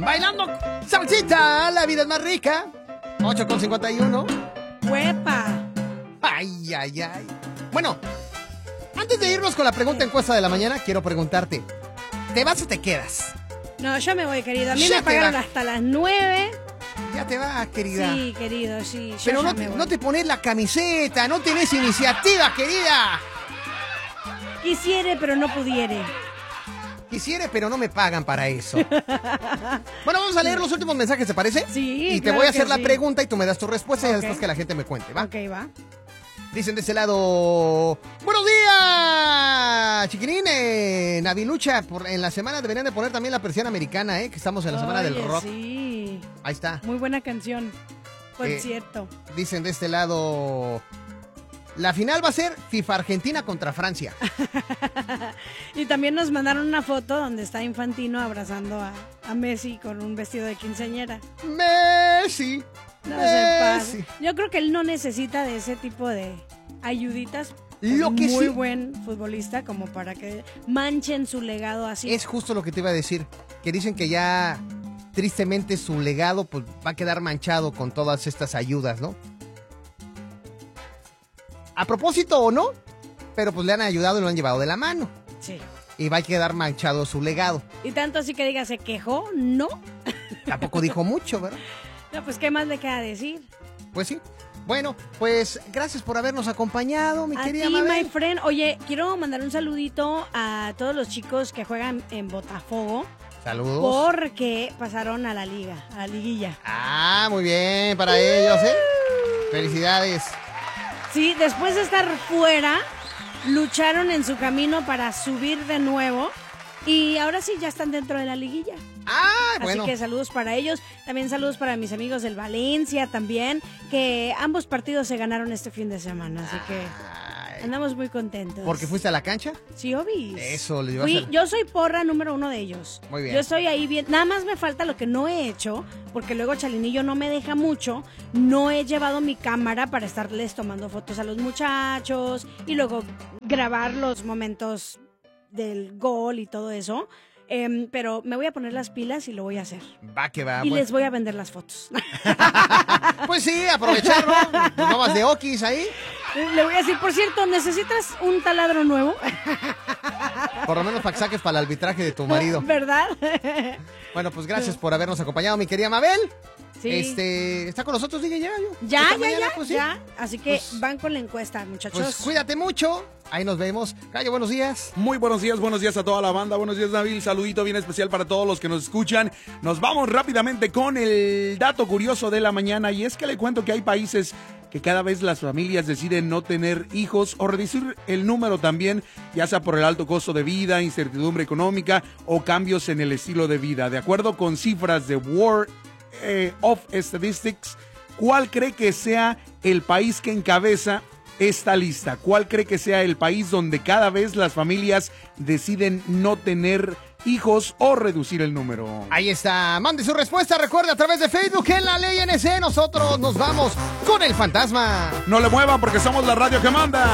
Bailando salsita, la vida es más rica. 8:51. ¡Huepa! Ay. Bueno, antes de irnos con la pregunta encuesta de la mañana, quiero preguntarte, ¿te vas o te quedas? No, yo me voy, querido. A mí Ya me te pagaron va. hasta las 9. Ya te vas, querida. Sí, querido, sí. Yo Pero ya me voy. no te pones la camiseta, no tenés iniciativa, querida. Quisiere, pero no pudiere. Quisiera, pero no me pagan para eso. Bueno, vamos a leer los últimos mensajes, ¿te parece? Sí, Y te claro voy a que hacer la sí. pregunta y tú me das tu respuesta y Ok. después que la gente me cuente, ¿va? Ok, va. Dicen de ese lado, ¡buenos días, chiquilines! Navilucha, en la semana deberían de poner también la persiana americana, que estamos en la semana del Oye, rock. Sí. Ahí está. Muy buena canción. Por cierto. Dicen de este lado, la final va a ser FIFA Argentina contra Francia. Y también nos mandaron una foto donde está Infantino abrazando a Messi con un vestido de quinceañera. Messi. No se pase. Yo creo que él no necesita de ese tipo de ayuditas. Lo Es que muy sí- buen futbolista como para que manchen su legado así. Es justo lo que te iba a decir, que dicen que ya tristemente su legado pues va a quedar manchado con todas estas ayudas, ¿no? A propósito o no, pero pues le han ayudado y lo han llevado de la mano. Sí. Y va a quedar manchado su legado. Y tanto así que diga, ¿se quejó? No. Tampoco dijo mucho, ¿verdad? No, pues ¿qué más le queda decir? Pues sí. Bueno, pues gracias por habernos acompañado, mi A querida ti, Mabel. my friend. Oye, quiero mandar un saludito a todos los chicos que juegan en Botafogo Saludos. porque pasaron a la liga, a la liguilla. Ah, muy bien para ellos, ¿eh? Felicidades. Sí, después de estar fuera, lucharon en su camino para subir de nuevo y ahora sí ya están dentro de la liguilla. Ah, bueno. Así que saludos para ellos, también saludos para mis amigos del Valencia también, que ambos partidos se ganaron este fin de semana, así que andamos muy contentos. ¿Porque fuiste a la cancha? Sí, obis. Eso, le ibas a... Yo soy porra número 1 de ellos. Muy bien. Yo estoy ahí bien. Nada más me falta lo que no he hecho, porque luego Chalinillo no me deja mucho. No he llevado mi cámara para estarles tomando fotos a los muchachos y luego grabar los momentos del gol y todo eso. Pero me voy a poner las pilas y lo voy a hacer. Va que va. Y bueno. les voy a vender las fotos. Pues sí, aprovechar, ¿no? No vas de okis ahí. Le voy a decir, por cierto, ¿necesitas un taladro nuevo? Por lo menos para que saques para el arbitraje de tu marido. ¿Verdad? Bueno, pues gracias por habernos acompañado, mi querida Mabel. Sí. ¿Está con nosotros? Dije ya. Ya, Esta mañana, pues, sí. ya. Así que Pues- van con la encuesta, muchachos. Pues cuídate mucho. Ahí nos vemos. Cayo, buenos días. Muy buenos días a toda la banda. Buenos días, Nabil. Saludito bien especial para todos los que nos escuchan. Nos vamos rápidamente con el dato curioso de la mañana. Y es que le cuento que hay países que cada vez las familias deciden no tener hijos o reducir el número también, ya sea por el alto costo de vida, incertidumbre económica o cambios en el estilo de vida. De acuerdo con cifras de World of Statistics, ¿cuál cree que sea el país que encabeza esta lista? ¿Cuál cree que sea el país donde cada vez las familias deciden no tener hijos o reducir el número? Ahí está. Mande su respuesta. Recuerde a través de Facebook en La Ley NC. Nosotros nos vamos con el fantasma. No le muevan porque somos la radio que manda.